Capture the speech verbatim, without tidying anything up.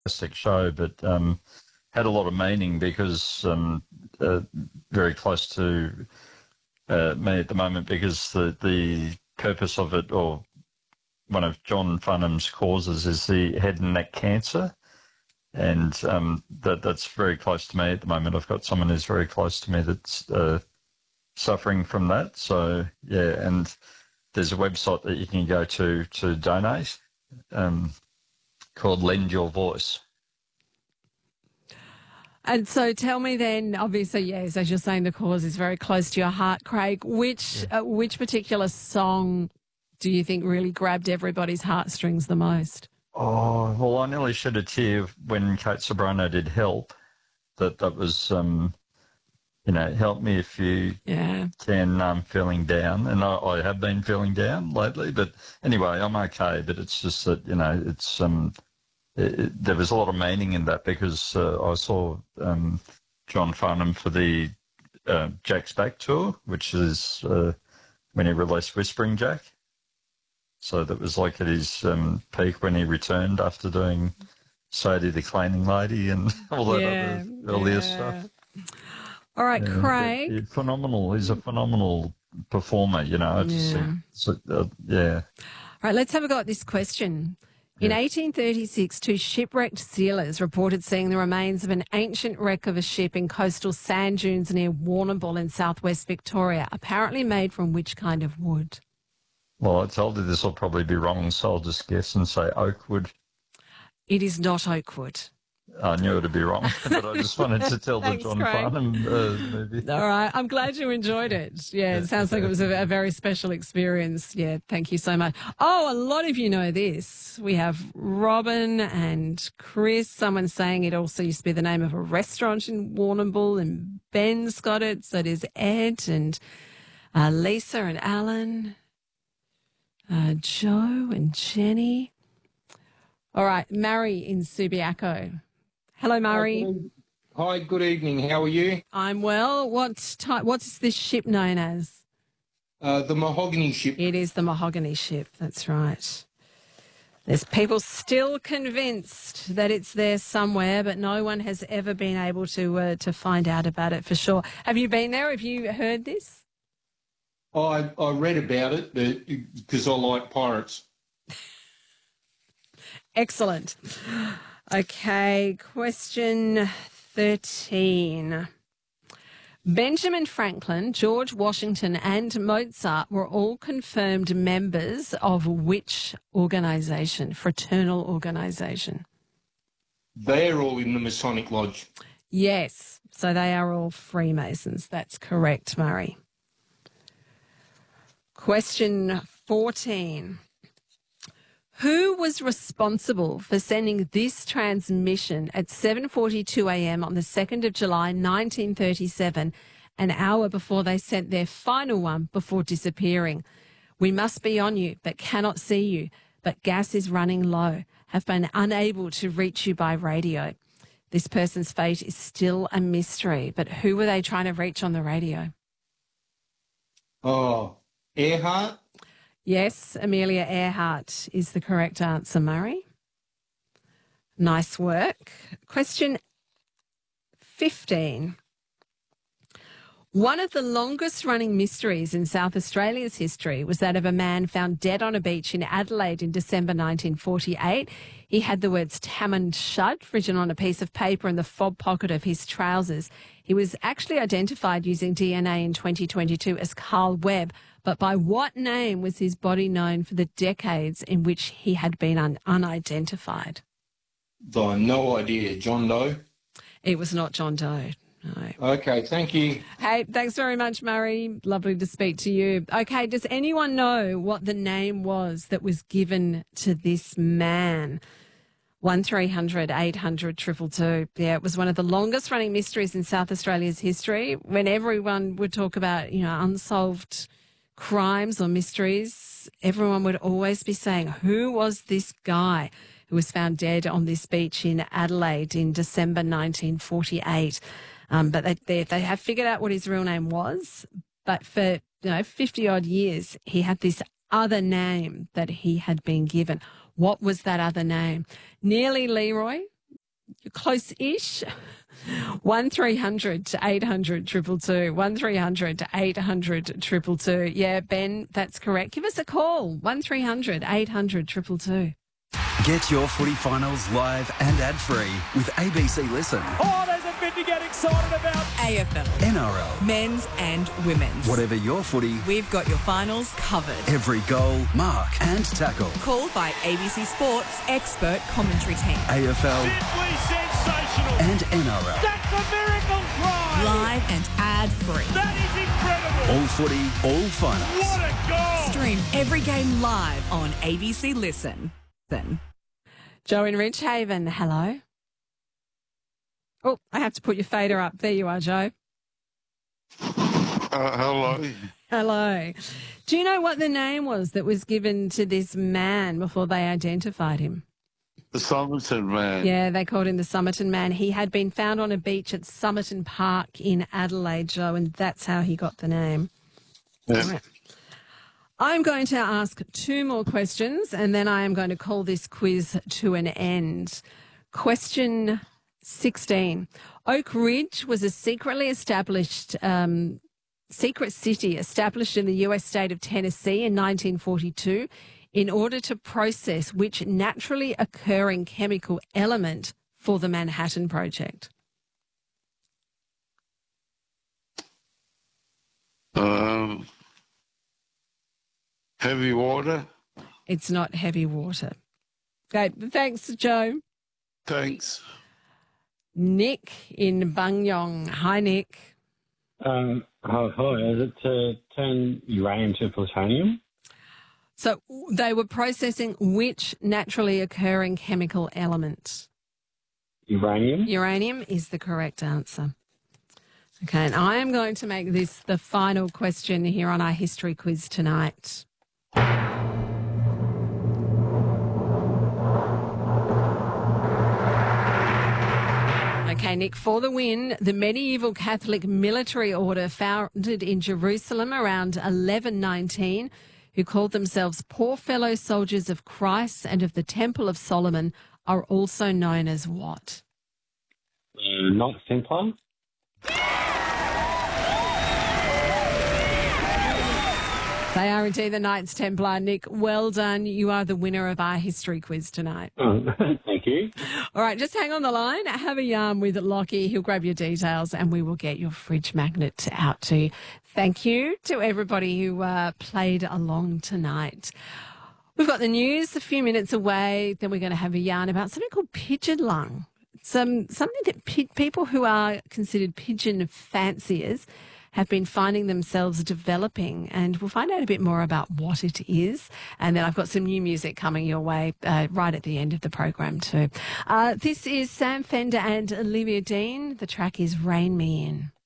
fantastic show, but um, had a lot of meaning because um, uh, very close to uh, me at the moment because the the purpose of it, or one of John Farnham's causes, is the head and neck cancer, and um, that that's very close to me at the moment. I've got someone who's very close to me that's uh, suffering from that. So yeah, and there's a website that you can go to to donate um, called Lend Your Voice. And so tell me then, obviously, yes, as you're saying, the cause is very close to your heart, Craig. Which yeah. uh, which particular song do you think really grabbed everybody's heartstrings the most? Oh, well, I nearly shed a tear when Kate Sobrano did Help. That that was, um, you know, help me if you yeah. can, I'm feeling down. And I, I have been feeling down lately. But anyway, I'm okay. But it's just that, you know, it's... um. It, it, there was a lot of meaning in that because uh, I saw um, John Farnham for the uh, Jack's Back tour, which is uh, when he released Whispering Jack. So that was like at his um, peak when he returned after doing Sadie the Cleaning Lady and all that yeah, other earlier yeah. stuff. All right, yeah, Craig. He, phenomenal. He's a phenomenal performer, you know. I just yeah. think, so, uh, yeah. All right, let's have a go at this question. In eighteen thirty-six, two shipwrecked sealers reported seeing the remains of an ancient wreck of a ship in coastal sand dunes near Warrnambool in southwest Victoria, apparently made from which kind of wood? Well, I told you this will probably be wrong, so I'll just guess and say oak wood. It is not oak wood. I knew it would be wrong, but I just wanted to tell Thanks, the John Craig. Farnham uh, movie. All right. I'm glad you enjoyed it. Yeah, it sounds like it was a, a very special experience. Yeah, thank you so much. Oh, a lot of you know this. We have Robin and Chris. Someone's saying it also used to be the name of a restaurant in Warrnambool, and Ben's got it. So there's Ed and uh, Lisa and Alan, uh, Joe and Jenny. All right, Murray in Subiaco. Hello, Murray. Hi, good evening. How are you? I'm well. What type? What's this ship known as? Uh, the Mahogany Ship. It is the Mahogany Ship. That's right. There's people still convinced that it's there somewhere, but no one has ever been able to uh, to find out about it for sure. Have you been there? Have you heard this? I I read about it because I like pirates. Excellent. Okay, question thirteen. Benjamin Franklin, George Washington and Mozart were all confirmed members of which organisation, fraternal organisation? They're all in the Masonic Lodge. Yes, so they are all Freemasons. That's correct, Murray. Question fourteen. Who was responsible for sending this transmission at seven forty-two a m on the second of July nineteen thirty-seven, an hour before they sent their final one before disappearing? We must be on you, but cannot see you. But gas is running low. Have been unable to reach you by radio. This person's fate is still a mystery, but who were they trying to reach on the radio? Oh, Earhart? Yes, Amelia Earhart is the correct answer, Murray. Nice work. Question fifteen. One of the longest running mysteries in South Australia's history was that of a man found dead on a beach in Adelaide in December nineteen forty-eight. He had the words Tammand Shud written on a piece of paper in the fob pocket of his trousers. He was actually identified using D N A in twenty twenty-two as Carl Webb, but by what name was his body known for the decades in which he had been un- unidentified? I have no idea. John Doe? It was not John Doe. No. Okay, thank you. Hey, thanks very much, Murray. Lovely to speak to you. Okay, does anyone know what the name was that was given to this man? one three hundred eight hundred two two two. Yeah, it was one of the longest running mysteries in South Australia's history. When everyone would talk about, you know, unsolved crimes or mysteries, everyone would always be saying, who was this guy who was found dead on this beach in Adelaide in December nineteen forty-eight? Um, but they, they they have figured out what his real name was. But for, you know, fifty odd years, he had this other name that he had been given. What was that other name? Nearly Leroy You're close-ish. one three hundred eight hundred two two two. one three hundred eight hundred two two two. Yeah, Ben, that's correct. Give us a call. one three hundred eight hundred two two two. Get your footy finals live and ad-free with A B C Listen. Oh, there's a bit to get excited about. A F L, N R L, men's and women's. whatever your footy, We've got your finals covered. every goal, mark and tackle. Called by A B C Sports expert commentary team. A F L Simply sensational. and N R L. That's a miracle try. Live and ad-free. That is incredible. All footy, all finals. What a goal. Stream every game live on A B C Listen. Then. Joe in Ridgehaven, hello. Oh, I have to put your fader up. There you are, Joe. Uh, hello. Hello. Do you know what the name was that was given to this man before they identified him? The Somerton man. Yeah, they called him the Somerton Man. He had been found on a beach at Somerton Park in Adelaide, Joe, and that's how he got the name. Yeah. All right. I'm going to ask two more questions and then I am going to call this quiz to an end. Question sixteen. Oak Ridge was a secretly established, um, secret city established in the U S state of Tennessee in nineteen forty-two in order to process which naturally occurring chemical element for the Manhattan Project? Um, heavy water. It's not heavy water. Okay, thanks, Joe. Thanks. Nick in Bungyong. Hi, Nick. Um, hi, hi. Is it to turn uranium to plutonium? So they were processing which naturally occurring chemical element? Uranium? Uranium is the correct answer. Okay, and I am going to make this the final question here on our history quiz tonight. Okay, Nick, for the win, the medieval Catholic military order founded in Jerusalem around eleven nineteen, who called themselves Poor Fellow Soldiers of Christ and of the Temple of Solomon, are also known as what? Uh, Knights Templar? They are indeed the Knights Templar. Nick, well done. You are the winner of our history quiz tonight. Oh, thank you. All right, just hang on the line. Have a yarn with Lockie. He'll grab your details and we will get your fridge magnet out to you. Thank you to everybody who uh, played along tonight. We've got the news a few minutes away. Then we're going to have a yarn about something called pigeon lung. Some, something that pe- people who are considered pigeon fanciers have been finding themselves developing, and we'll find out a bit more about what it is. And then I've got some new music coming your way uh, right at the end of the program too. Uh, this is Sam Fender and Olivia Dean. The track is Rain Me In.